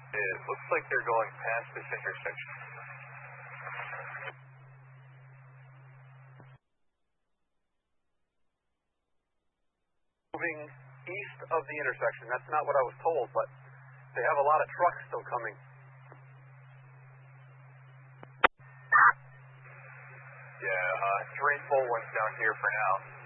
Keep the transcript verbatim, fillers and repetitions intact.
It looks like they're going past this intersection. Moving east of the intersection. That's not what I was told, but they have a lot of trucks still coming. Yeah, uh, three full ones down here for now.